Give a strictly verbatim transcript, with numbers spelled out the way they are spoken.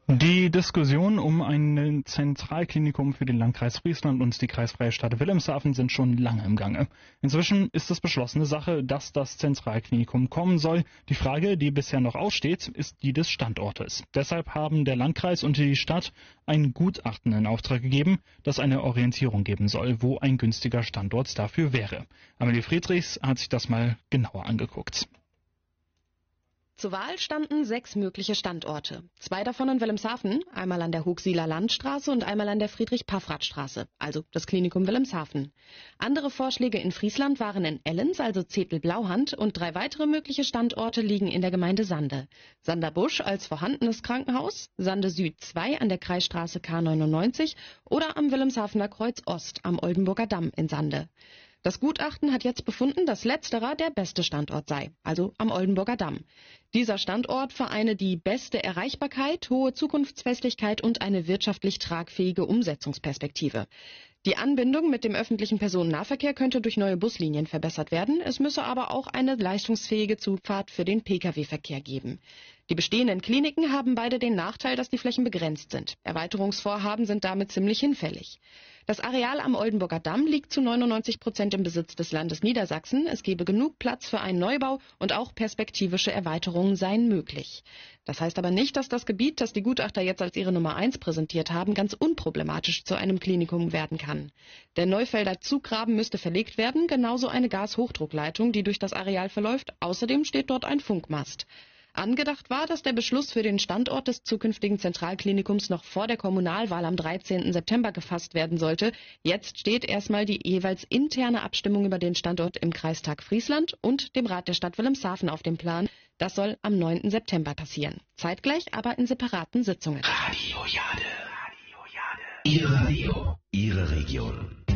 Die Diskussion um ein Zentralklinikum für den Landkreis Friesland und die kreisfreie Stadt Wilhelmshaven sind schon lange im Gange. Inzwischen ist es beschlossene Sache, dass das Zentralklinikum kommen soll. Die Frage, die bisher noch aussteht, ist die des Standortes. Deshalb haben der Landkreis und die Stadt ein Gutachten in Auftrag gegeben, das eine Orientierung geben soll, wo ein günstiger Standort dafür wäre. Amelie Friedrichs hat sich das mal genauer angeguckt. Zur Wahl standen sechs mögliche Standorte. Zwei davon in Wilhelmshaven, einmal an der Hugsieler Landstraße und einmal an der Friedrich-Paffrath-Straße, also das Klinikum Wilhelmshaven. Andere Vorschläge in Friesland waren in Ellens, also Zetel-Blauhand, und drei weitere mögliche Standorte liegen in der Gemeinde Sande. Sanderbusch als vorhandenes Krankenhaus, Sande Süd zwei an der Kreisstraße K neunundneunzig oder am Wilhelmshavener Kreuz Ost am Oldenburger Damm in Sande. Das Gutachten hat jetzt befunden, dass letzterer der beste Standort sei, also am Oldenburger Damm. Dieser Standort vereine die beste Erreichbarkeit, hohe Zukunftsfestigkeit und eine wirtschaftlich tragfähige Umsetzungsperspektive. Die Anbindung mit dem öffentlichen Personennahverkehr könnte durch neue Buslinien verbessert werden. Es müsse aber auch eine leistungsfähige Zufahrt für den Pkw-Verkehr geben. Die bestehenden Kliniken haben beide den Nachteil, dass die Flächen begrenzt sind. Erweiterungsvorhaben sind damit ziemlich hinfällig. Das Areal am Oldenburger Damm liegt zu neunundneunzig Prozent im Besitz des Landes Niedersachsen. Es gebe genug Platz für einen Neubau und auch perspektivische Erweiterungen seien möglich. Das heißt aber nicht, dass das Gebiet, das die Gutachter jetzt als ihre Nummer eins präsentiert haben, ganz unproblematisch zu einem Klinikum werden kann. Der Neufelder Zuggraben müsste verlegt werden, genauso eine Gashochdruckleitung, die durch das Areal verläuft. Außerdem steht dort ein Funkmast. Angedacht war, dass der Beschluss für den Standort des zukünftigen Zentralklinikums noch vor der Kommunalwahl am dreizehnten September gefasst werden sollte. Jetzt steht erstmal die jeweils interne Abstimmung über den Standort im Kreistag Friesland und dem Rat der Stadt Wilhelmshaven auf dem Plan. Das soll am neunten September passieren. Zeitgleich, aber in separaten Sitzungen. Radio Jade. Radio Jade. Ihr Radio. Ihre Region.